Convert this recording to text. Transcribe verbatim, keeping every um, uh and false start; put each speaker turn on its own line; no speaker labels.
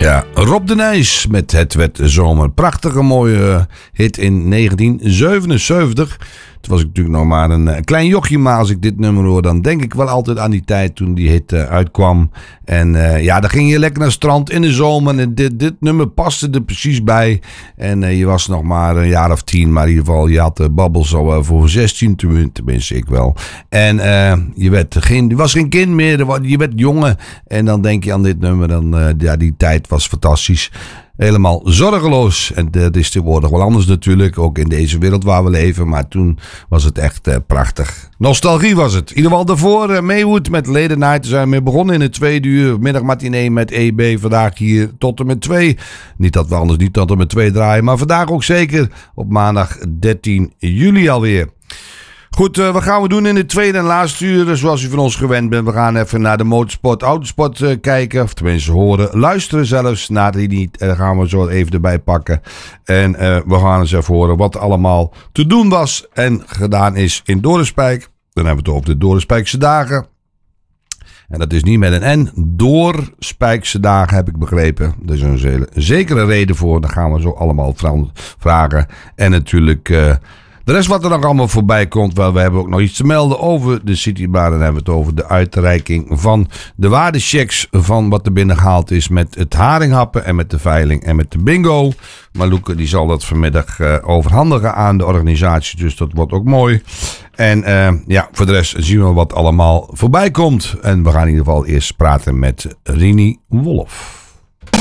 Ja, Rob de Nijs met Het werd zomer. Prachtige mooie hit in negentien zevenenzeventig. Toen was ik natuurlijk nog maar een, een klein jochie, maar als ik dit nummer hoor, dan denk ik wel altijd aan die tijd toen die hit uh, uitkwam. En uh, ja, dan ging je lekker naar het strand in de zomer en dit, dit nummer paste er precies bij. En uh, je was nog maar een jaar of tien, maar in ieder geval, je had de babbels al uh, voor zestien, tenminste ik wel. En uh, je, werd geen, je was geen kind meer, je werd jongen. En dan denk je aan dit nummer, dan, uh, ja, die tijd was fantastisch. Helemaal zorgeloos. En dat is tegenwoordig wel anders natuurlijk. Ook in deze wereld waar we leven. Maar toen was het echt uh, prachtig. Nostalgie was het. In ieder geval daarvoor uh, Maywood met Late Night. Daar zijn we mee begonnen in het tweede uur. Middagmatinee met E B. Vandaag hier tot en met twee. Niet dat we anders niet tot en met twee draaien. Maar vandaag ook zeker op maandag dertien juli alweer. Goed, uh, wat gaan we doen in het tweede en laatste uur? Zoals u van ons gewend bent, we gaan even naar de motorsport, autosport uh, kijken. Of tenminste horen, luisteren zelfs naar die niet. Daar uh, gaan we zo even erbij pakken. En uh, we gaan eens even horen wat allemaal te doen was en gedaan is in Doornspijk. Dan hebben we het over de Doornspijkse dagen. En dat is niet met een N. Doorspijkse dagen heb ik begrepen. Er is een hele zekere reden voor. Daar gaan we zo allemaal vragen. En natuurlijk... Uh, De rest wat er nog allemaal voorbij komt, wel, we hebben ook nog iets te melden over de Citybar. Dan hebben we het over de uitreiking van de waardechecks van wat er binnengehaald is met het haringhappen en met de veiling en met de bingo. Malouke die zal dat vanmiddag uh, overhandigen aan de organisatie, dus dat wordt ook mooi. En uh, ja, voor de rest zien we wat allemaal voorbij komt. En we gaan in ieder geval eerst praten met Rini Wolf.